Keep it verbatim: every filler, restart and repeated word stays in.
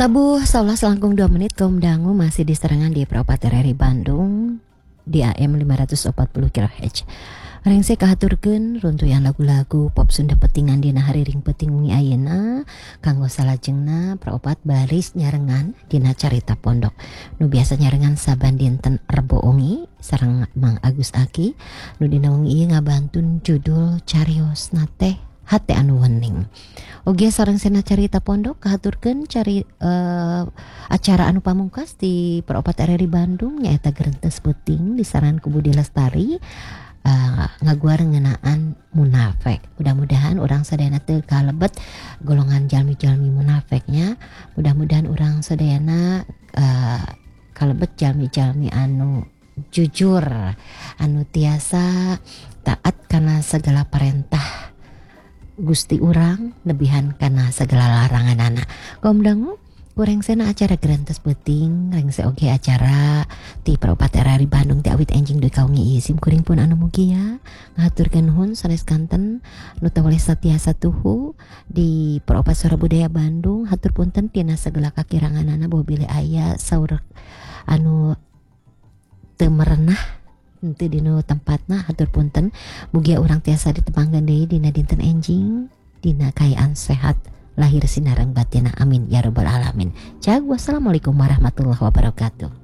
Tabuh saulah selangkung dua menit kaum dangu masih di serangan di Propati R R I Bandung di A M lima ratus empat puluh kilohertz. Rengse kahaturkeun runtuyan lagu-lagu pop Sunda petingan dina hari ring peting wengi ayeuna kanggo salajengna Praopat baris nyarengan dina carita pondok nu biasa nyarengan saban dinten Rebo wengi sareng Mang Agus Aki nu dina wengi ieu ngabantun judul cariosna teh hate anu wening. Oge sareng sena carita pondok kahaturkeun cari uh, acara anu pamungkas di Praopat R R I Bandung nyaeta Gerentes Peuting disaran ku Budi Lestari. Uh, ngaguar ngenaan munafik. Mudah-mudahan orang sadayana teu kalebet golongan jalmi-jalmi munafiknya. Mudah-mudahan orang sadayana uh, kalebet jalmi-jalmi anu jujur, anu tiasa taat kana segala perintah Gusti urang, lebihan kana segala larangan anak. Kaum dangu kurang sena acara Gerentes Peuting, rengse oge acara ti Praopat R R I Bandung ti awit enjing deui kaungi izin kuring pun anu mugia ngaturkeun nuhun sanes kanten nu teu woleh satiasa tuhu di Praopat Sora Budaya Bandung. Hatur punten tina segala kakiranganana boh bilih aya saur anu teu merenah henteu dina tempatna. Hatur punten mugia urang tiasa ditepangkeun deui dina dinten enjing dina kaayaan sehat lahir sinareng batina, amin ya rabbal alamin. Cak, wassalamualaikum warahmatullahi wabarakatuh.